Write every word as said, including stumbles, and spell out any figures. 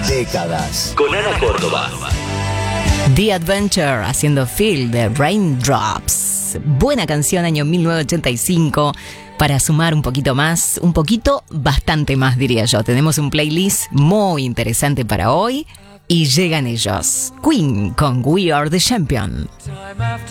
Décadas. Con Ana Córdoba. The Adventure haciendo Feel de Raindrops. Buena canción, año mil novecientos ochenta y cinco. Para sumar un poquito más, un poquito, bastante más diría yo. Tenemos un playlist muy interesante para hoy y llegan ellos. Queen con We Are The Champion.